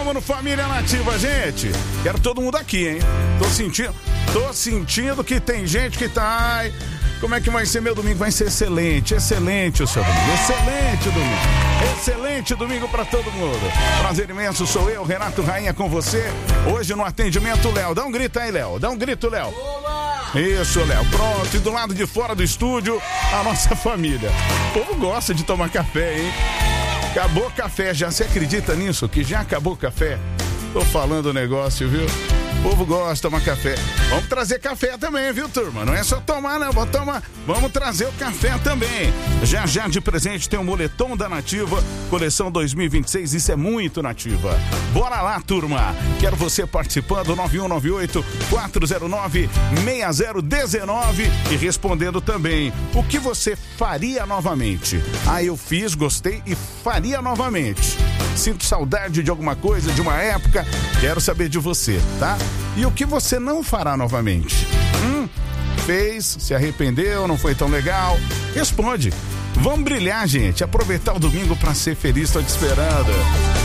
Vamos no Família Nativa, gente. Quero todo mundo aqui, hein? Tô sentindo que tem gente que tá... Ai, como é que vai ser meu domingo? Vai ser excelente o seu domingo. Excelente domingo pra todo mundo. Prazer imenso, sou eu, Renato Rainha, com você. Hoje no atendimento, Léo. Dá um grito aí, Léo. Dá um grito, Léo. Isso, Léo. Pronto. E do lado de fora do estúdio, a nossa família. O povo gosta de tomar café, hein? Acabou o café já. Você acredita nisso? Que já acabou o café? Tô falando o negócio, viu? O povo gosta de tomar café. Vamos trazer café também, viu, turma? Não é só tomar, não. Vamos trazer o café também. Já de presente tem o moletom da Nativa, coleção 2026. Isso é muito Nativa. Bora lá, turma. Quero você participando, 9198-409-6019 e respondendo também. O que você faria novamente? Ah, eu fiz, gostei e faria novamente. Sinto saudade de alguma coisa, de uma época. Quero saber de você, tá? E o que você não fará novamente? Fez, se arrependeu, não foi tão legal? Responde. Vamos brilhar, gente. Aproveitar o domingo pra ser feliz. Tô te esperando.